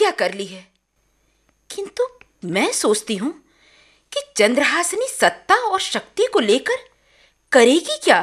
प्रतिज्ञा कर ली है, किंतु मैं सोचती हूं कि चंद्रहासिनी सत्ता और शक्ति को लेकर करेगी क्या।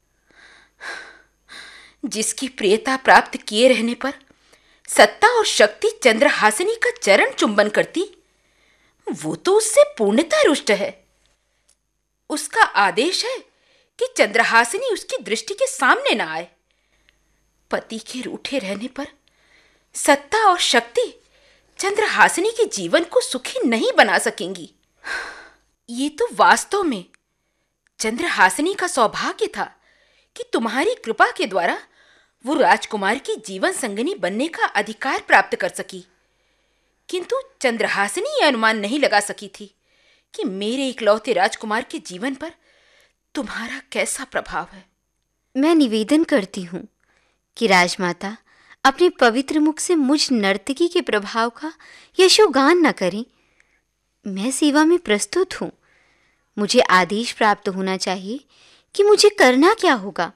जिसकी प्रियता प्राप्त किए रहने पर सत्ता और शक्ति चंद्रहासिनी का चरण चुंबन करती, वो तो उससे पूर्णतः रुष्ट है। उसका आदेश है कि चंद्रहासिनी उसकी दृष्टि के सामने न आए। पति के रूठे रहने पर सत्ता और शक्ति चंद्रहासिनी के जीवन को सुखी नहीं बना सकेंगी। ये तो वास्तव में चंद्रहासिनी का सौभाग्य था कि तुम्हारी कृपा के द्वारा वो राजकुमार की जीवन संगिनी बनने का अधिकार प्राप्त कर सकी। किंतु चंद्रहासिनी यह अनुमान नहीं लगा सकी थी कि मेरे इकलौते राजकुमार के जीवन पर तुम्हारा कैसा प्रभाव है। मैं निवेदन करती हूँ कि राजमाता अपने पवित्र मुख से मुझ नर्तकी के प्रभाव का यशोगान न करें। मैं सेवा में प्रस्तुत हूँ। मुझे आदेश प्राप्त होना चाहिए कि मुझे करना क्या होगा।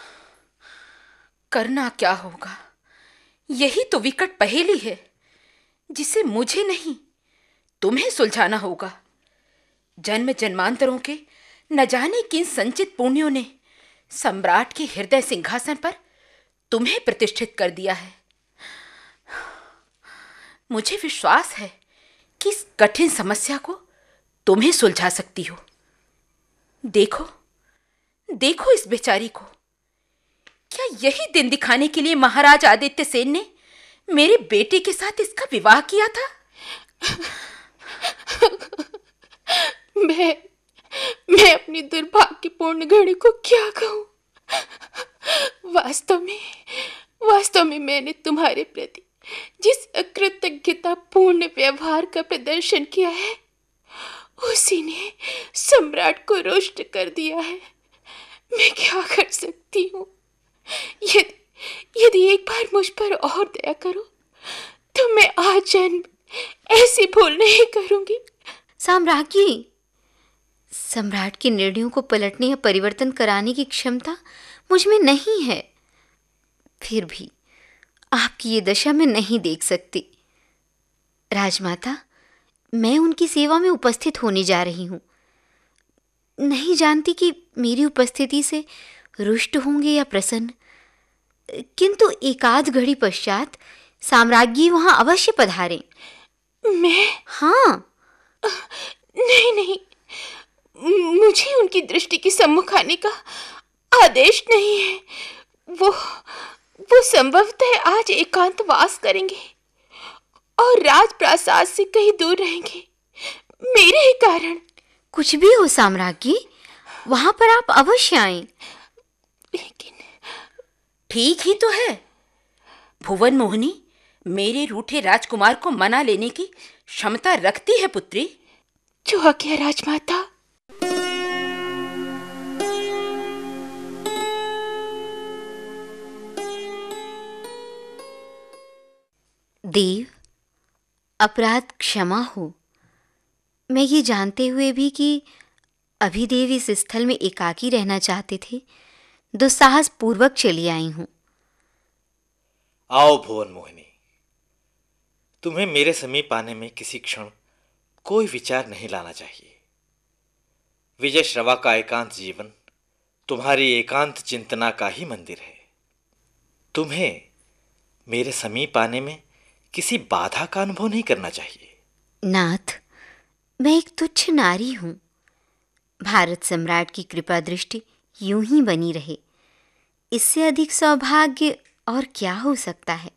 करना क्या होगा, यही तो विकट पहेली है जिसे मुझे नहीं तुम्हें सुलझाना होगा। जन्म जन्मांतरों के न जाने किन संचित पुण्यों ने सम्राट के हृदय सिंहासन पर तुम्हें प्रतिष्ठित कर दिया है। मुझे विश्वास है कि इस कठिन समस्या को तुम्हें सुलझा सकती हो। देखो देखो इस बेचारी को। क्या यही दिन दिखाने के लिए महाराज आदित्य सेन ने मेरे बेटे के साथ इसका विवाह किया था? मैं अपनी दुर्भाग्यपूर्ण घड़ी को क्या कहूँ। वास्तव में मैंने तुम्हारे प्रति जिस अकृतज्ञता पूर्ण व्यवहार का प्रदर्शन किया है, उसी ने सम्राट को रुष्ट कर दिया है। मैं क्या कर सकती हूँ? यदि एक बार मुझ पर और दया करो तो मैं आज जन्म ऐसी भूल नहीं करूंगी। साम्राज्ञी, सम्राट के निर्णयों को पलटने या परिवर्तन कराने की क्षमता मुझ में नहीं है। फिर भी आपकी ये दशा मैं नहीं देख सकती। राजमाता, मैं उनकी सेवा में उपस्थित होने जा रही हूँ। नहीं जानती कि मेरी उपस्थिति से रुष्ट होंगे या प्रसन्न, किंतु एकाध घड़ी पश्चात साम्राज्ञी वहां अवश्य पधारें। मैं? हाँ। नहीं, मुझे उनकी दृष्टि के सम्मुख आने का आदेश नहीं है। वो संभवतः आज एकांतवास करेंगे और राजप्रासाद से कहीं दूर रहेंगे, मेरे ही कारण। कुछ भी हो साम्राज्ञी, वहां पर आप अवश्य आएं। लेकिन ठीक ही तो है। भुवन मोहिनी मेरे रूठे राजकुमार को मना लेने की क्षमता रखती है पुत्री। जो आज्ञा राजमाता। देव, अपराध क्षमा हो। मैं ये जानते हुए भी कि अभिदेव इस स्थल में एकाकी रहना चाहते थे, दुस्साहस पूर्वक चली आई हूं। आओ भुवन मोहिनी, तुम्हें मेरे समीप आने में किसी क्षण कोई विचार नहीं लाना चाहिए। विजय श्रवा का एकांत जीवन तुम्हारी एकांत चिंतना का ही मंदिर है। तुम्हें मेरे समीप आने में किसी बाधा का अनुभव नहीं करना चाहिए। नाथ, मैं एक तुच्छ नारी हूं। भारत सम्राट की कृपा दृष्टि यूं ही बनी रहे, इससे अधिक सौभाग्य और क्या हो सकता है।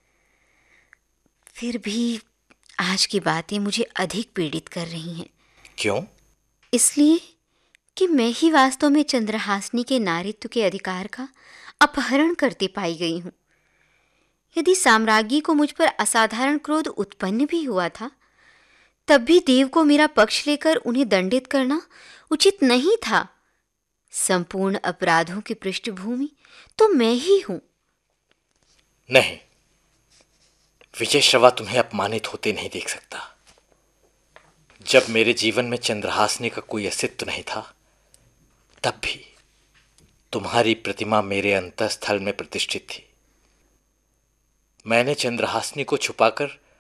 फिर भी आज की बातें मुझे अधिक पीड़ित कर रही हैं। क्यों? इसलिए कि मैं ही वास्तव में चंद्रहासिनी के नारित्व के अधिकार का अपहरण करते पाई गई हूं। यदि साम्राज्ञी को मुझ पर असाधारण क्रोध उत्पन्न भी हुआ था, तब भी देव को मेरा पक्ष लेकर उन्हें दंडित करना उचित नहीं था। संपूर्ण अपराधों की पृष्ठभूमि तो मैं ही हूं। नहीं, विजय श्रवा तुम्हें अपमानित होते नहीं देख सकता। जब मेरे जीवन में चंद्रहासिनी का कोई अस्तित्व नहीं था, तब भी तुम्हारी प्रतिमा मेरे अंतःस्थल में प्रतिष्ठित थी। मैंने चंद्रहासिनी को छुपाकर